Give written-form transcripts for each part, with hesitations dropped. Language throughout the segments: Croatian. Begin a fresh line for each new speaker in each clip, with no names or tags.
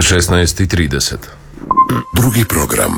16:30.
Drugi program.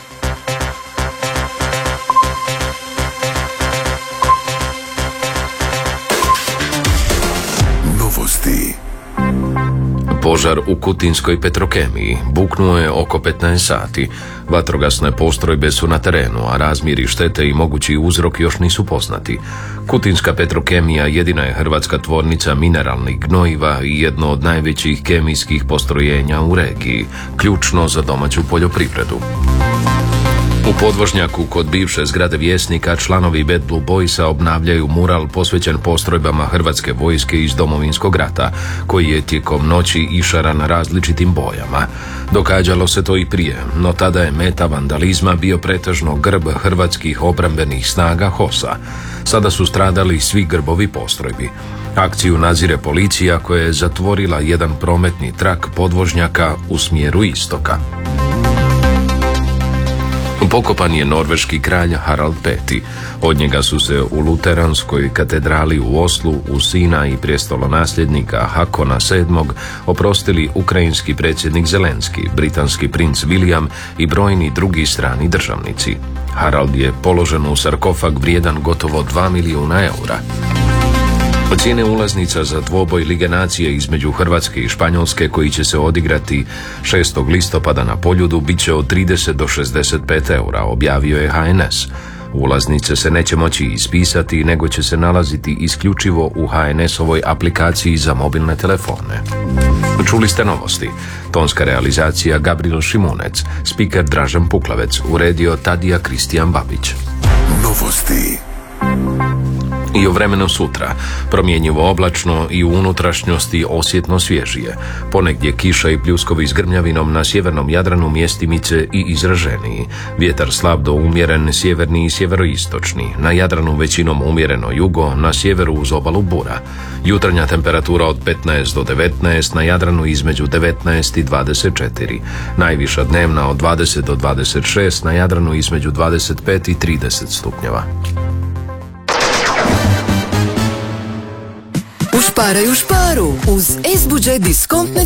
Novosti.
Požar u Kutinskoj Petrokemiji buknuo je oko 15 sati. Vatrogasne postrojbe su na terenu, a razmjeri štete i mogući uzrok još nisu poznati. Kutinska Petrokemija jedina je hrvatska tvornica mineralnih gnojiva i jedno od najvećih kemijskih postrojenja u regiji, ključno za domaću poljoprivredu. U podvožnjaku kod bivše zgrade Vjesnika članovi Bad Blue Boysa obnavljaju mural posvećen postrojbama Hrvatske vojske iz Domovinskog rata, koji je tijekom noći išaran različitim bojama. Događalo se to i prije, no tada je meta vandalizma bio pretežno grb hrvatskih obrambenih snaga HOS-a. Sada su stradali svi grbovi postrojbi. Akciju nadzire policija koja je zatvorila jedan prometni trak podvožnjaka u smjeru istoka. Pokopan je norveški kralj Harald V. Od njega su se u luteranskoj katedrali u Oslu u sina i prijestolonasljednika Hakona VII oprostili ukrajinski predsjednik Zelenski, britanski princ William i brojni drugi strani državnici. Harald je položen u sarkofag vrijedan gotovo 2 milijuna eura. Cijene ulaznica za dvoboj Lige nacije između Hrvatske i Španjolske, koji će se odigrati 6. listopada na Poljudu, bit će od 30 do 65 eura, objavio je HNS. Ulaznice se neće moći ispisati, nego će se nalaziti isključivo u HNS-ovoj aplikaciji za mobilne telefone. Čuli ste novosti. Tonska realizacija Gabriel Šimunec, spiker Dražen Puklavec, uredio Tadija Kristijan Babić.
Novosti.
I o vremenu sutra, promjenjivo oblačno i u unutrašnjosti osjetno svježije. Ponegdje kiša i pljuskovi s grmljavinom, na sjevernom Jadranu mjestimice i izraženiji. Vjetar slab do umjeren, sjeverni i sjeveroistočni. Na Jadranu većinom umjereno jugo, na sjeveru uz obalu bura. Jutarnja temperatura od 15 do 19, na Jadranu između 19 i 24. Najviša dnevna od 20 do 26, na Jadranu između 25 i 30 stupnjeva.
Ušparaj u šparu uz S-Budget diskontne